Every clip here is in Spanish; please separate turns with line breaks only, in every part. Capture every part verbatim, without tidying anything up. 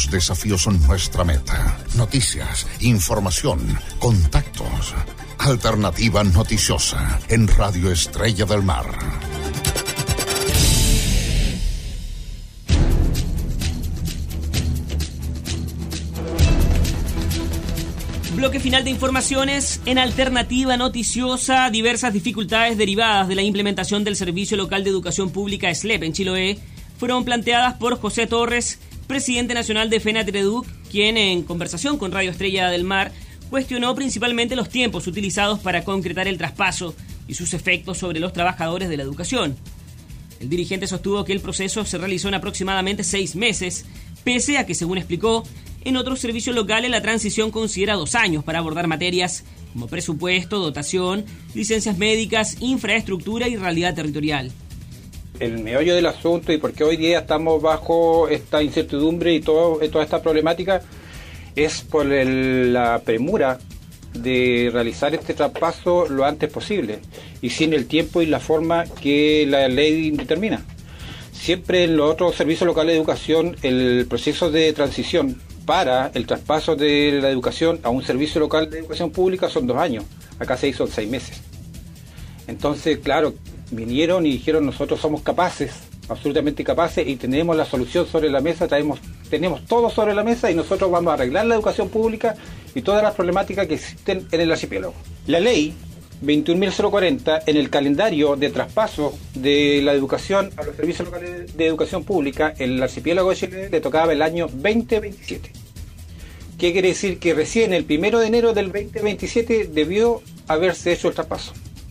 Los desafíos son nuestra meta. Noticias, información, contactos. Alternativa Noticiosa en Radio Estrella del Mar.
Bloque final de informaciones en Alternativa Noticiosa. Diversas dificultades derivadas de la implementación del Servicio Local de Educación Pública S L E P en Chiloé fueron planteadas por José Torres, presidente nacional de FENATREDUC, quien en conversación con Radio Estrella del Mar cuestionó principalmente los tiempos utilizados para concretar el traspaso y sus efectos sobre los trabajadores de la educación. El dirigente sostuvo que el proceso se realizó en aproximadamente seis meses, pese a que, según explicó, en otros servicios locales la transición considera dos años para abordar materias como presupuesto, dotación, licencias médicas, infraestructura y realidad territorial.
El meollo del asunto y por qué hoy día estamos bajo esta incertidumbre y todo, toda esta problemática es por el, la premura de realizar este traspaso lo antes posible y sin el tiempo y la forma que la ley determina. Siempre en los otros servicios locales de educación el proceso de transición para el traspaso de la educación a un servicio local de educación pública son dos años. Acá se hizo en seis meses. Entonces, claro, vinieron y dijeron nosotros somos capaces, absolutamente capaces, y tenemos la solución sobre la mesa, traemos, tenemos todo sobre la mesa y nosotros vamos a arreglar la educación pública y todas las problemáticas que existen en el archipiélago. La ley veintiún mil cuarenta en el calendario de traspaso de la educación a los servicios locales de educación pública en el archipiélago de Chile le tocaba el año veinte veintisiete. ¿Qué quiere decir? Que recién el primero de enero del veinte veintisiete debió haberse hecho el traspaso.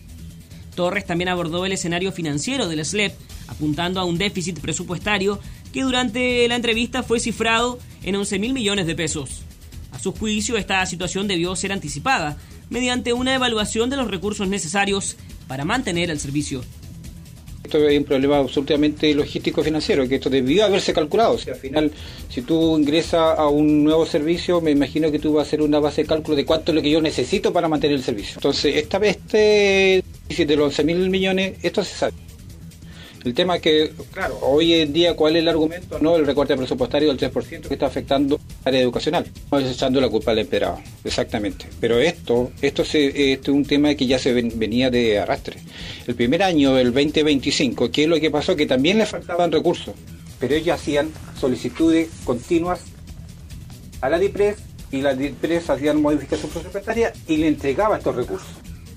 Torres también abordó el escenario financiero del S L E P, apuntando a un déficit presupuestario que durante la entrevista fue cifrado en once mil millones de pesos. A su juicio, esta situación debió ser anticipada mediante una evaluación de los recursos necesarios para mantener el servicio.
Esto es un problema absolutamente logístico financiero, que esto debió haberse calculado. O sea, al final, si tú ingresas a un nuevo servicio, me imagino que tú vas a hacer una base de cálculo de cuánto es lo que yo necesito para mantener el servicio. Entonces, esta vez, este de los once mil millones, esto se sabe. El tema es que, claro, hoy en día, ¿cuál es el argumento? No, el recorte presupuestario del tres por ciento que está afectando al área educacional. No es echando la culpa al emperador, exactamente. Pero esto, esto, se, esto es un tema que ya se ven, venía de arrastre. El primer año, el veinte veinticinco, ¿qué es lo que pasó? Que también le faltaban recursos, pero ellos hacían solicitudes continuas a la DIPRES y la DIPRES hacían modificación presupuestaria y le entregaba estos recursos.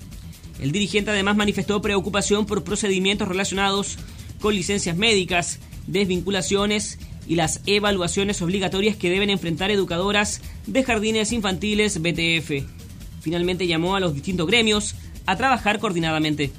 El dirigente además manifestó preocupación por procedimientos relacionados con licencias médicas, desvinculaciones y las evaluaciones obligatorias que deben enfrentar educadoras de jardines infantiles B T F. Finalmente llamó a los distintos gremios a trabajar coordinadamente.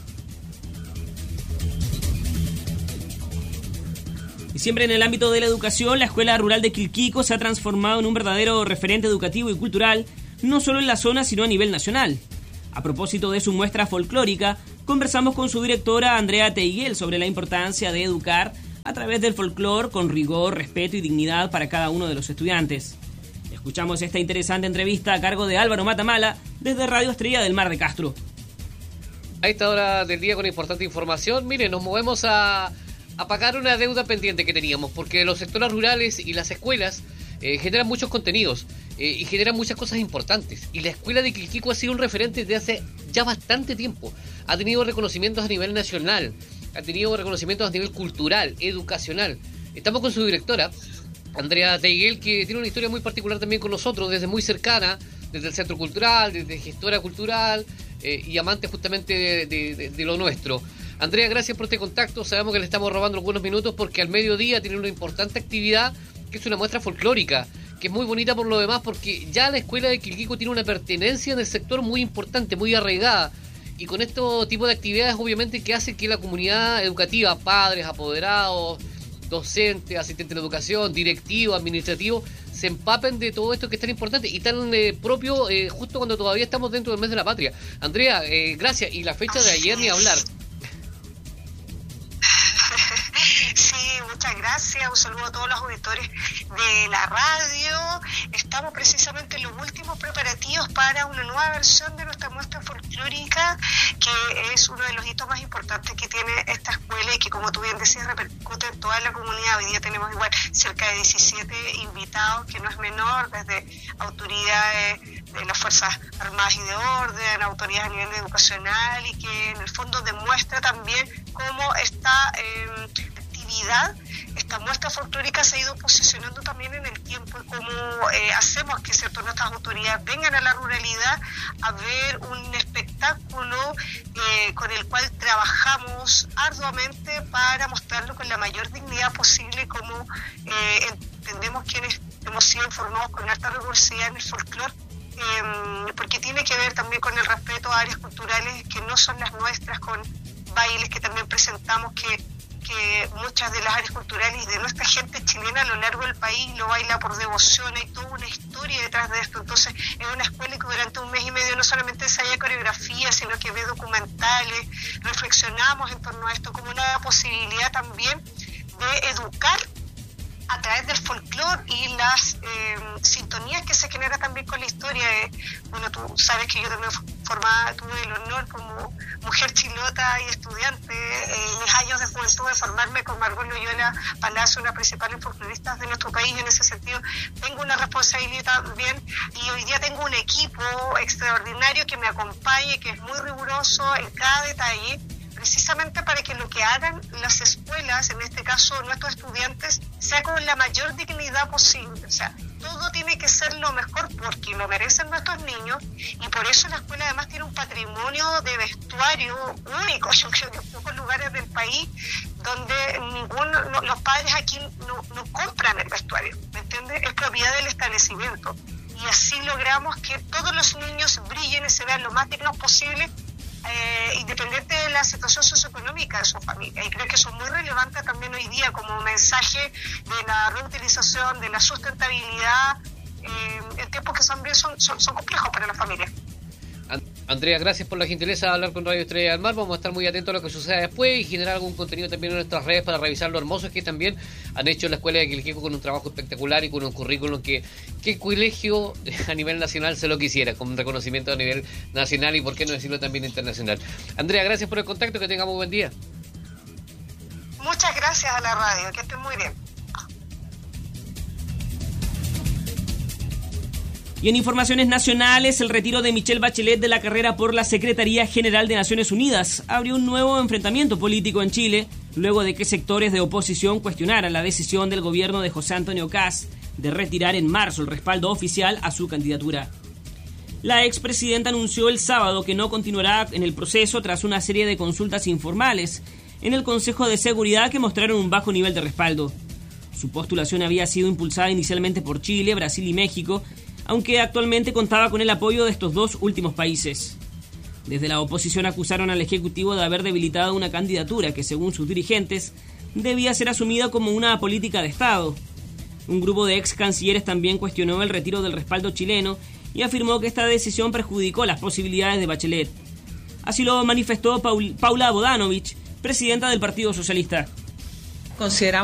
Y siempre en el ámbito de la educación, la Escuela Rural de Quilquico se ha transformado en un verdadero referente educativo y cultural, no solo en la zona, sino a nivel nacional. A propósito de su muestra folclórica, conversamos con su directora Andrea Teiguel sobre la importancia de educar a través del folclore con rigor, respeto y dignidad para cada uno de los estudiantes. Escuchamos esta interesante entrevista a cargo de Álvaro Matamala desde Radio Estrella del Mar de Castro.
A esta hora del día con importante información, miren, nos movemos a, a pagar una deuda pendiente que teníamos, porque los sectores rurales y las escuelas eh, generan muchos contenidos. Eh, y generan muchas cosas importantes. Y la escuela de Quilquico ha sido un referente desde hace ya bastante tiempo. Ha tenido reconocimientos a nivel nacional, ha tenido reconocimientos a nivel cultural, educacional. Estamos con su directora, Andrea Teiguel, que tiene una historia muy particular también con nosotros, desde muy cercana, desde el Centro Cultural, desde gestora cultural eh, y amante justamente de, de, de, de lo nuestro. Andrea, gracias por este contacto. Sabemos que le estamos robando algunos minutos porque al mediodía tiene una importante actividad que es una muestra folclórica, que es muy bonita por lo demás, porque ya la escuela de Quilquico tiene una pertenencia en el sector muy importante, muy arraigada, y con este tipo de actividades obviamente que hace que la comunidad educativa, padres, apoderados, docentes, asistentes de educación, directivos, administrativos, se empapen de todo esto que es tan importante y tan eh, propio eh, justo cuando todavía estamos dentro del mes de la patria. Andrea, eh, gracias, y la fecha de ayer ni hablar.
Sí, muchas gracias. gracias, un saludo a todos los auditores de la radio. Estamos precisamente en los últimos preparativos para una nueva versión de nuestra muestra folclórica, que es uno de los hitos más importantes que tiene esta escuela y que, como tú bien decías, repercute en toda la comunidad. Hoy día tenemos igual cerca de diecisiete invitados, que no es menor, desde autoridades de las Fuerzas Armadas y de Orden, autoridades a nivel educacional, y que en el fondo demuestra también cómo esta eh, actividad, esta muestra folclórica se ha ido posicionando también en el tiempo, y cómo eh, hacemos que, ¿cierto?, nuestras autoridades vengan a la ruralidad a ver un espectáculo eh, con el cual trabajamos arduamente para mostrarlo con la mayor dignidad posible, como eh, entendemos quienes hemos sido informados con alta rigurosidad en el folclore, eh, porque tiene que ver también con el respeto a áreas culturales que no son las nuestras, con bailes que también presentamos que que muchas de las áreas culturales de nuestra gente chilena a lo largo del país lo baila por devoción. Hay toda una historia detrás de esto. Entonces es una escuela que durante un mes y medio no solamente ensaya coreografía, sino que ve documentales, reflexionamos en torno a esto como una posibilidad también de educar a través del folclore y las eh, sintonías que se genera también con la historia. Eh, bueno, tú sabes que yo también formaba, tuve el honor como mujer chilota y estudiante eh, en mis años de juventud de formarme con Margot Loyola Palacio, una principal folcloristas de nuestro país. En ese sentido tengo una responsabilidad también, y hoy día tengo un equipo extraordinario que me acompañe, que es muy riguroso en cada detalle, precisamente para que lo que hagan las escuelas, en este caso nuestros estudiantes, sea con la mayor dignidad posible. O sea, todo tiene que ser lo mejor porque lo merecen nuestros niños, y por eso la escuela además tiene un patrimonio de vestuario único. Yo creo que en pocos lugares del país donde ninguno, no, los padres aquí no, no compran el vestuario, ¿me entiendes? Es propiedad del establecimiento, y así logramos que todos los niños brillen y se vean lo más dignos posible, Eh, independiente de la situación socioeconómica de su familia. Y creo que eso es muy relevante también hoy día como mensaje de la reutilización, de la sustentabilidad, eh, en tiempos que también son, son, son complejos para la familia.
Andrea, gracias por la gentileza de hablar con Radio Estrella del Mar. Vamos a estar muy atentos a lo que suceda después y generar algún contenido también en nuestras redes para revisar lo hermosos que también han hecho en la Escuela de Quilqueco, con un trabajo espectacular y con un currículum que qué colegio a nivel nacional se lo quisiera, con un reconocimiento a nivel nacional y por qué no decirlo también internacional. Andrea, gracias por el contacto, que tengamos buen día.
Muchas gracias a la radio, que estén muy bien.
Y en informaciones nacionales, el retiro de Michelle Bachelet de la carrera por la Secretaría General de Naciones Unidas abrió un nuevo enfrentamiento político en Chile, luego de que sectores de oposición cuestionaran la decisión del gobierno de José Antonio Kast de retirar en marzo el respaldo oficial a su candidatura. La expresidenta anunció el sábado que no continuará en el proceso tras una serie de consultas informales en el Consejo de Seguridad que mostraron un bajo nivel de respaldo. Su postulación había sido impulsada inicialmente por Chile, Brasil y México, aunque actualmente contaba con el apoyo de estos dos últimos países. Desde la oposición acusaron al Ejecutivo de haber debilitado una candidatura que, según sus dirigentes, debía ser asumida como una política de Estado. Un grupo de ex cancilleres también cuestionó el retiro del respaldo chileno y afirmó que esta decisión perjudicó las posibilidades de Bachelet. Así lo manifestó Paul, Paula Bodanovich, presidenta del Partido Socialista.
Consideramos